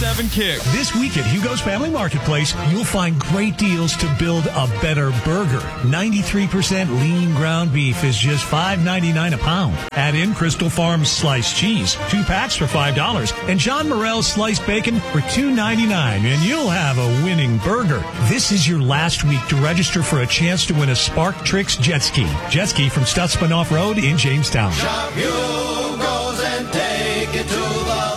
97 Kick. This week at Hugo's Family Marketplace, you'll find great deals to build a better burger. 93% lean ground beef is just $5.99 a pound. Add in Crystal Farms sliced cheese, 2 packs for $5, and John Morrell's sliced bacon for $2.99, and you'll have a winning burger. This is your last week to register for a chance to win a Spark Tricks jet ski. Jet ski from Stutzmanoff Road in Jamestown. Shop Hugo's and take it to the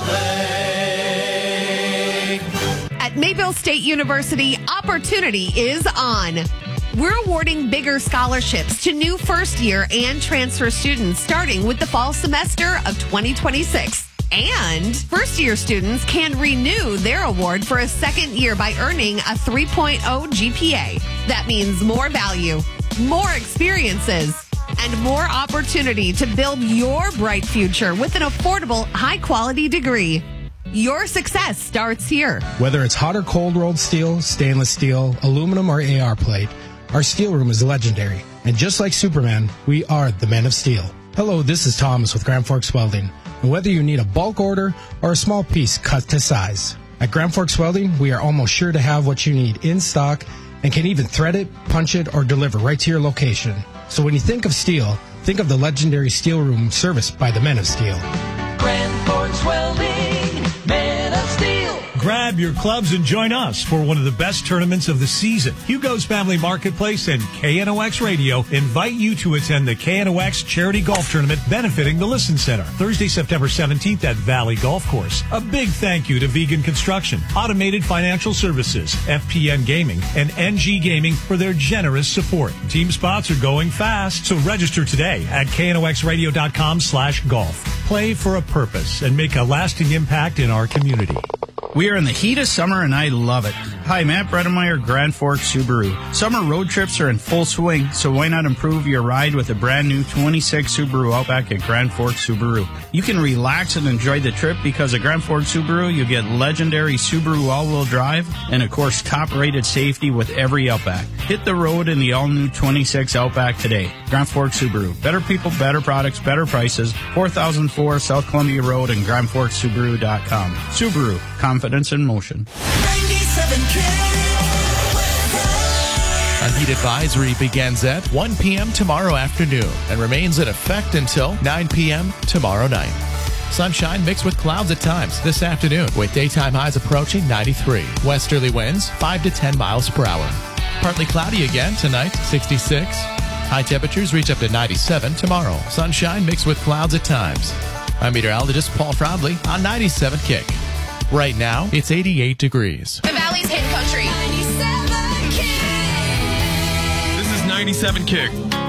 lake. At Mayville State University, opportunity is on. We're awarding bigger scholarships to new first-year and transfer students starting with the fall semester of 2026. And first-year students can renew their award for a second year by earning a 3.0 GPA. That means more value, more experiences, and more opportunity to build your bright future with an affordable, high-quality degree. Your success starts here. Whether it's hot or cold rolled steel, stainless steel, aluminum, or AR plate, our steel room is legendary. And just like Superman, we are the Men of Steel. Hello, this is Thomas with Grand Forks Welding. And whether you need a bulk order or a small piece cut to size, at Grand Forks Welding, we are almost sure to have what you need in stock and can even thread it, punch it, or deliver right to your location. So when you think of steel, think of the legendary steel room serviced by the Men of Steel. Grand Forks Welding, Men of Steel. Grab your clubs and join us for one of the best tournaments of the season. Hugo's Family Marketplace and KNOX Radio invite you to attend the KNOX Charity Golf Tournament benefiting the Listen Center, Thursday, September 17th at Valley Golf Course. A big thank you to Vegan Construction, Automated Financial Services, FPN Gaming, and NG Gaming for their generous support. Team spots are going fast, so register today at knoxradio.com/golf. Play for a purpose and make a lasting impact in our community. We are in the heat of summer, and I love it. Hi, Matt Bredemeyer, Grand Forks Subaru. Summer road trips are in full swing, so why not improve your ride with a brand new 26 Subaru Outback at Grand Forks Subaru? You can relax and enjoy the trip because at Grand Forks Subaru, you get legendary Subaru all-wheel drive and, of course, top-rated safety with every Outback. Hit the road in the all-new 26 Outback today. Grand Forks Subaru. Better people, better products, better prices. 4004 South Columbia Road and GrandForksSubaru.com. Subaru. Confidence in motion. 97 A heat advisory begins at 1 p.m. tomorrow afternoon and remains in effect until 9 p.m. tomorrow night. Sunshine mixed with clouds at times this afternoon with daytime highs approaching 93. Westerly winds 5 to 10 miles per hour. Partly cloudy again tonight, 66. High temperatures reach up to 97 tomorrow. Sunshine mixed with clouds at times. I'm meteorologist Paul Froudley on 97 Kick. Right now, it's 88 degrees. The Valley's Hit Country. 97 Kick. This is 97 Kick.